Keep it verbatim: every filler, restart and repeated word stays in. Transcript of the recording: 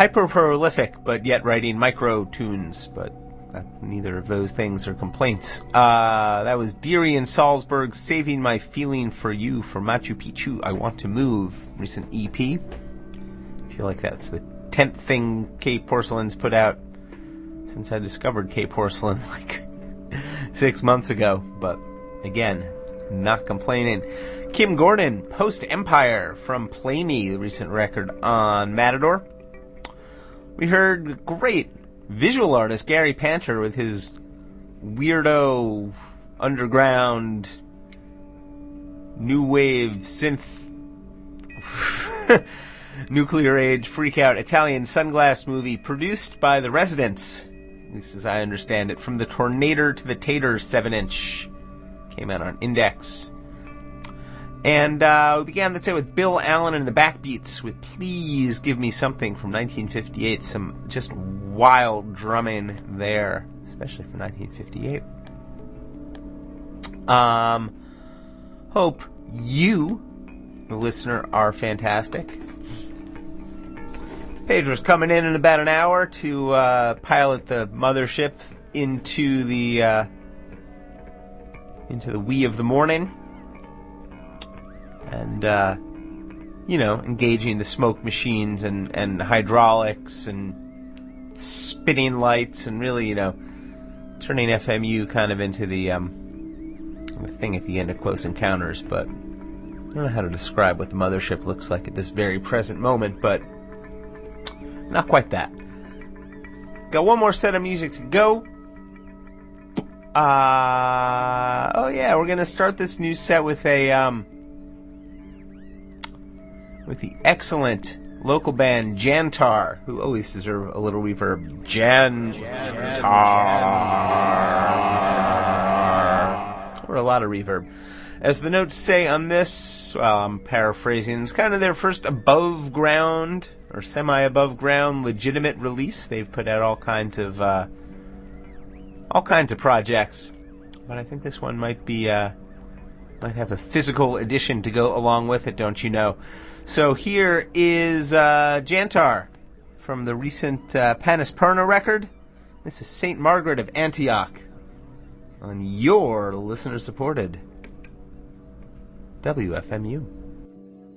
hyper-prolific, but yet writing micro-tunes, but that, neither of those things are complaints. Uh, that was Deary and Salzburg, Saving My Feeling for You for Machu Picchu, I Want to Move, recent E P. I feel like that's the tenth thing K Porcelain's put out since I discovered K Porcelain like six months ago, but again, not complaining. Kim Gordon, Post-Empire from Play Me, the recent record on Matador. We heard the great visual artist Gary Panter with his weirdo underground new wave synth nuclear age freakout Italian sunglass movie produced by The Residents, at least as I understand it, from the Tornado to the Tater seven inch. Came out on Index. And uh, we began the set with Bill Allen and the Backbeats with Please Give Me Something from nineteen fifty-eight. Some just wild drumming there, especially for nineteen fifty-eight. Um, hope you, the listener, are fantastic. Pedro's coming in in about an hour to uh, pilot the mothership into the uh, into the wee of the morning, and uh, you know, engaging the smoke machines and, and hydraulics and spinning lights, and really, you know, turning F M U kind of into the um, the thing at the end of Close Encounters. But I don't know how to describe what the mothership looks like at this very present moment, but not quite that. Got one more set of music to go. Uh, oh yeah, we're gonna start this new set with a, um, with the excellent local band Jantar, who always deserve a little reverb. Jan- Jantar. Or a lot of reverb. As the notes say on this, well, I'm paraphrasing, it's kind of their first above ground, or semi-above ground legitimate release. They've put out all kinds of, uh, all kinds of projects, but I think this one might be, uh, might have a physical edition to go along with it, don't you know? So here is, uh, Jantar from the recent, uh, Panisperna record. This is Saint Margaret of Antioch on your listener-supported W F M U.